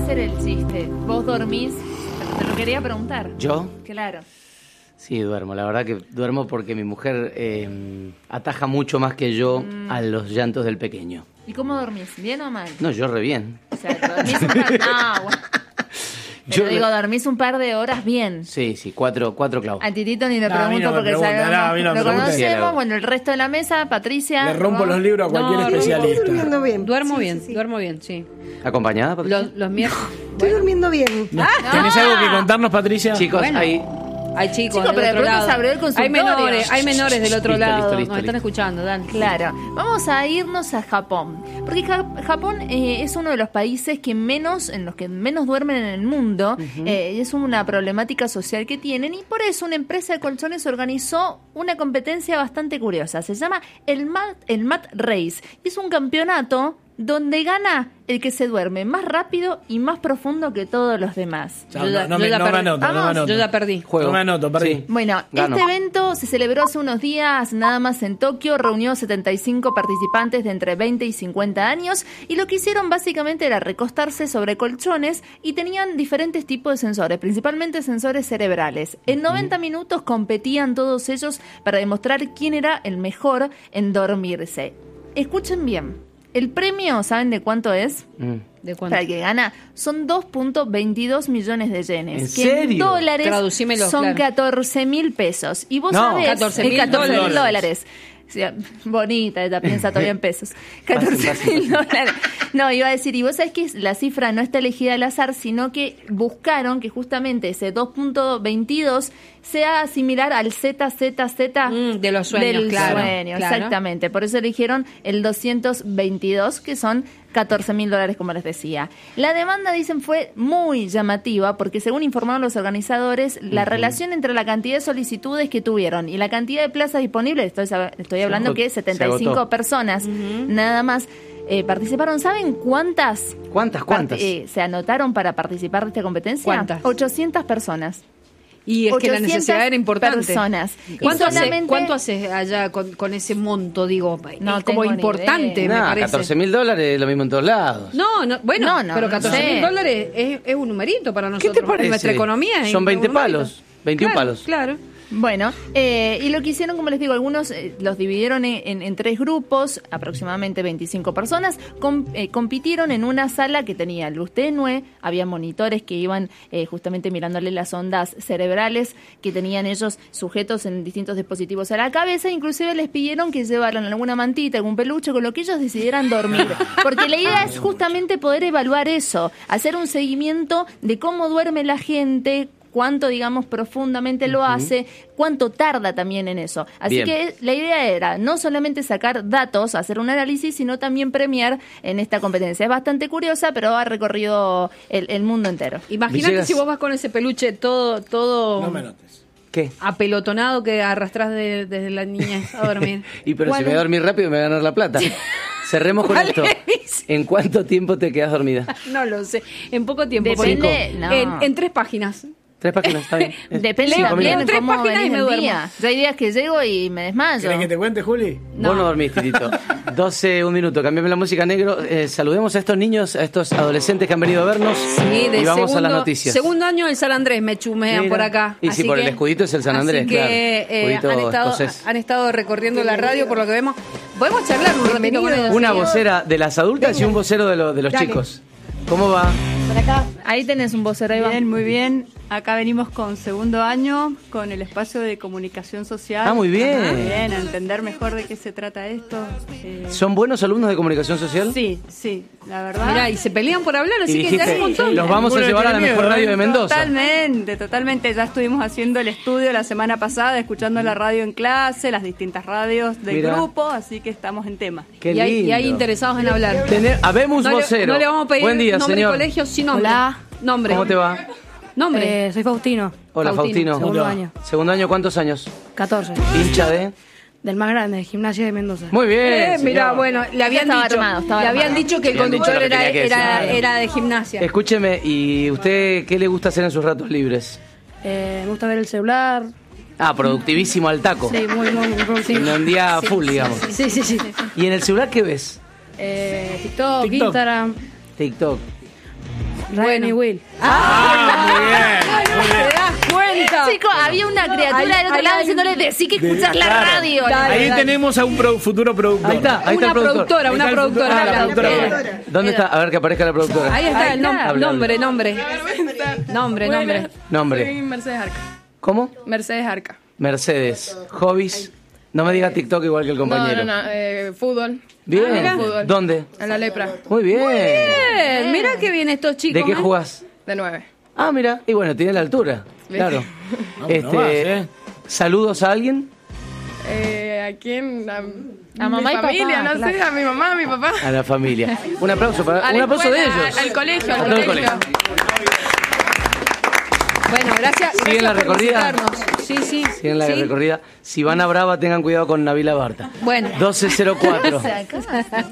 hacer el chiste. ¿Vos dormís? Te lo quería preguntar. ¿Yo? Claro. Sí, duermo. La verdad que duermo porque mi mujer ataja mucho más que yo a los llantos del pequeño. ¿Y cómo dormís? ¿Bien o mal? No, yo re bien. O sea, dormís un par... No, bueno. Pero digo, dormís un par de horas bien. Sí, cuatro clavos. A Titito ni le No, a mí pregunto no me porque pregunta, sabemos, no, a mí no me lo pregunta. conocemos. Bueno, el resto de la mesa, Patricia. Le rompo los libros a cualquier especialista. Estoy durmiendo bien. Duermo Sí, bien, sí, sí. duermo bien, sí. ¿Acompañada, Patricia? Los miércoles. Estoy durmiendo bien. ¿Tenés algo que contarnos, Patricia? Chicos, Bueno. Hay chicos Chicos, del pero de otro pronto lado. se abrió el consultorio. Hay menores del otro Listo, lado. listo, Nos están listo. escuchando, Dan. Claro, vamos a irnos a Japón, porque Japón es uno de los países en los que menos duermen en el mundo. Es una problemática social que tienen y por eso una empresa de colchones organizó una competencia bastante curiosa. Se llama el Mat Race y es un campeonato donde gana el que se duerme más rápido y más profundo que todos los demás. Chao, no me anoto. Yo ya perdí. Juego. No me anoto, perdí. Sí. Bueno, Gano. este evento se celebró hace unos días nada más en Tokio, reunió 75 participantes de entre 20 y 50 años y lo que hicieron básicamente era recostarse sobre colchones y tenían diferentes tipos de sensores, principalmente sensores cerebrales. En 90 minutos competían todos ellos para demostrar quién era el mejor en dormirse. Escuchen bien. El premio, ¿saben de cuánto es? ¿De cuánto? Para el que gana, son 2.22 millones de yenes. ¿En que serio? en dólares Traducímelo, son claro. 14.000 pesos. Y vos No, sabés... 14.000 dólares. Sí, bonita, ella piensa todavía en pesos. 14.000 dólares. No, iba a decir, y vos sabés que la cifra no está elegida al azar, sino que buscaron que justamente ese 2.22 sea similar al ZZZ de los sueños, del claro, sueño, claro. exactamente. Por eso eligieron el 222, que son 14.000 dólares, como les decía. La demanda, dicen, fue muy llamativa porque, según informaron los organizadores, la relación entre la cantidad de solicitudes que tuvieron y la cantidad de plazas disponibles, estoy hablando que 75 agotó. personas nada más participaron. ¿Saben cuántas? ¿Cuántas? Se anotaron para participar de esta competencia? ¿Cuántas? 800 personas. Y es que la 800 necesidad era importante. personas. ¿Cuánto haces allá con ese monto, digo? No Es como tengo ni importante, idea. me Nah, parece. 14.000 dólares es lo mismo en todos lados. No, bueno, No, pero no 14.000 sé. dólares es un numerito para ¿Qué nosotros. te parece? En nuestra economía. es Son 20 un numerito. palos, 21 Claro, palos. Claro. Bueno, y lo que hicieron, como les digo, algunos los dividieron en tres grupos, aproximadamente 25 personas, compitieron en una sala que tenía luz tenue, había monitores que iban justamente mirándole las ondas cerebrales que tenían ellos sujetos en distintos dispositivos a la cabeza, inclusive les pidieron que llevaran alguna mantita, algún peluche, con lo que ellos decidieran dormir, porque la idea es justamente poder evaluar eso, hacer un seguimiento de cómo duerme la gente, cuánto, digamos, profundamente lo hace, cuánto tarda también en eso. Así Bien. que la idea era no solamente sacar datos, hacer un análisis, sino también premiar en esta competencia. Es bastante curiosa, pero ha recorrido el mundo entero. Imagínate Villegas. si vos vas con ese peluche todo No me anotes. ¿Qué? apelotonado que arrastrás desde la niñez a dormir. Y pero si ¿Cuál me voy a es? dormir rápido me voy a ganar la plata. Cerremos con ¿Cuál esto. es? ¿En cuánto tiempo te quedas dormida? No lo sé. En poco tiempo. Depende, porque no. en 3 páginas. 3 páginas, está bien. Depende Leo, también leo de 3 cómo páginas venís y me el duermo. día. Yo hay días que llego y me desmayo. ¿Querés que te cuente, Juli? Vos no dormís, Titito. 12, un minuto. Cambiame la música, negro. Saludemos a estos niños, a estos adolescentes que han venido a vernos. Sí, de y vamos segundo, a las noticias. segundo año del San Andrés me chumean Mira. por acá. Y sí, por el escudito es el San Andrés, así que, claro. Escudito escocés. han estado recorriendo la radio por lo que vemos. Podemos charlar un ratito con ellos. Una vocera de las adultas y un vocero de los Dale. chicos. ¿Cómo va? Por acá. Ahí tenés un vocero, ahí va. Bien, muy bien. Acá venimos con segundo año, con el espacio de comunicación social. Ah, muy bien. Ajá, bien, a entender mejor de qué se trata esto. ¿Son buenos alumnos de comunicación social? Sí, sí, la verdad. Mirá, y se pelean por hablar, Y así que ya dijiste, es un montón. los vamos a Ninguno llevar a la tiene mejor miedo, radio de Mendoza. Totalmente. Ya estuvimos haciendo el estudio la semana pasada, escuchando la radio en clase, las distintas radios del Mirá. grupo, así que estamos en tema. Qué y hay lindo. interesados en hablar. Habemos No vocero. le vamos a pedir Buen día, nombre señor. y colegio sin nombre. Hola. Nombre. ¿Cómo te va? Nombre. Soy Faustino, Hola, Faustino. segundo año, Segundo año, ¿cuántos años? 14. Hincha de... Del más grande, de Gimnasia de Mendoza. Muy bien. Mirá, señor. bueno, le habían Estaba dicho, armado, estaba le habían armado. dicho que el Habían dicho conductor lo que tenía que decir. era de gimnasia. Escúcheme, ¿y usted qué le gusta hacer en sus ratos libres? Me gusta ver el celular. Ah, productivísimo al taco. Sí, muy productivo. En un día full, digamos. Sí. ¿Y en el celular qué ves? TikTok, TikTok. Instagram. TikTok. Ryan y Will. Muy bien. ¿Te das cuenta? Chicos, había una criatura del otro lado diciéndole, decí que escuchás la Claro. radio. Ahí tenemos a un futuro productor. Ahí está el Una productor. productora, una Ahí está el productora. futuro- hablando. la productora. ¿Dónde está? A ver que aparezca la productora. Ahí está el Habla, nombre. Soy Nombre. Mercedes Arca. ¿Cómo? Mercedes Arca. Mercedes. Hobbies. No me diga TikTok igual que el compañero. No, fútbol. Bien. Fútbol. ¿Dónde? En la lepra. Muy bien. Mira qué bien estos chicos. ¿De qué ¿eh? jugás? De 9. Ah, mira. Y bueno, tiene la altura. Claro. No más, ¿Saludos a alguien? ¿A quién? A mamá mi y papá, familia, no claro. sé, a mi mamá, a mi papá. A la familia. Un aplauso para A la un aplauso de escuela, ellos. Al colegio, A al todo el colegio. Bueno, gracias. ¿Siguen la gracias por recorrida? visitarnos. Sí. Siguen la recorrida. Si van a Brava, tengan cuidado con Nabila Barta. Bueno. 1204.